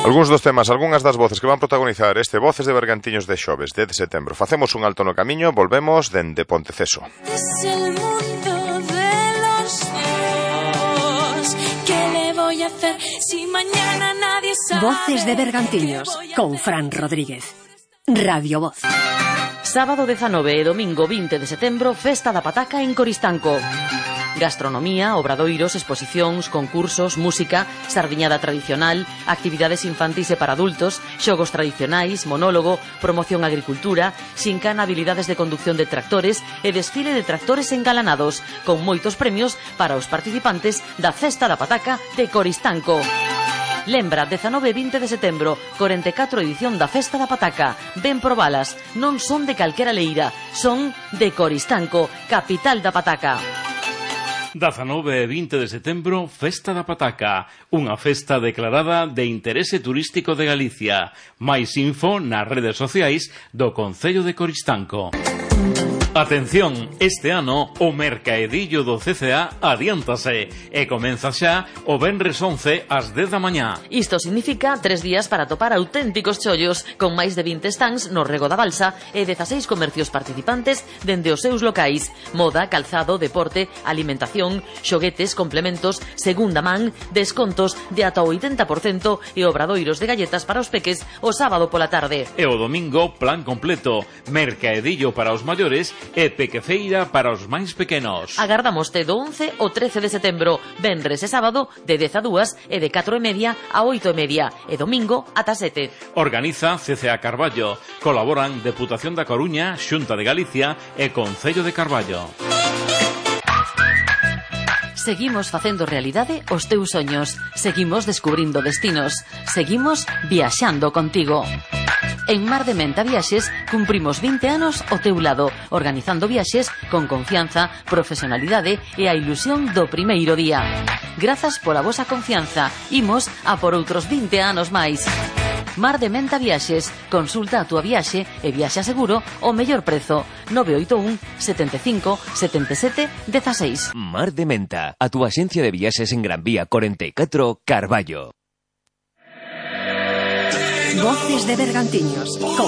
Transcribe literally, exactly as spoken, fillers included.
Algúns dos temas, algunhas das voces que van protagonizar este Voces de Bergantiños de xoves, dez de setembro. Facemos un alto no camiño, volvemos dende Ponteceso. Es el mundo de los dos. ¿Qué le voy a hacer si mañana nadie sabe? Voces de Bergantiños, con Fran Rodríguez. Radio Voz. Sábado dezanove e domingo vinte de setembro, Festa da Pataca en Coristanco. Gastronomía, obradoiros, exposicións, concursos, música, sardiñada tradicional, actividades infantis e para adultos, xogos tradicionais, monólogo, promoción agricultura, xincana, habilidades de conducción de tractores e desfile de tractores engalanados, con moitos premios para os participantes da Festa da Pataca de Coristanco. Lembra, dezanove e vinte de setembro, corenta e catro edición da Festa da Pataca. Ven probalas, non son de calquera leira, son de Coristanco, capital da pataca. dezanove e vinte de setembro, Festa da Pataca, unha festa declarada de interese turístico de Galicia. Mais info nas redes sociais do Concello de Coristanco. Atención, este ano o mercaedillo do C C A adiántase e comeza xa o venres once ás dez da mañá. Isto significa tres días para topar auténticos chollos, con máis de vinte stands no Rego da Balsa e dezaseis comercios participantes dende os seus locais: moda, calzado, deporte, alimentación, xoguetes, complementos, segunda man, descontos de ata o oitenta por cento e obradoiros de galletas para os peques o sábado pola tarde. E o domingo, plan completo, mercaedillo para os maiores e pequefeira para os máis pequenos. Agardamoste do once ao trece de setembro, venres e sábado de dez a dúas e de catro e media a oito e media e domingo ata sete. Organiza C C A Carballo. Colaboran Deputación da Coruña, Xunta de Galicia e Concello de Carballo. Seguimos facendo realidade os teus soños. Seguimos descubrindo destinos. Seguimos viaxando contigo. En Mar de Menta Viaxes cumprimos vinte anos ao teu lado, organizando viaxes con confianza, profesionalidade e a ilusión do primeiro día. Grazas pola vosa confianza. Imos a por outros vinte anos máis. Mar de Menta Viaxes. Consulta a túa viaxe e viaxa seguro ao mellor prezo. nove oito un, setenta e cinco, setenta e sete, dezasseis. Mar de Menta, a túa axencia de viaxes en Gran Vía cuarenta e catro, Carballo. Voces de Bergantiños, con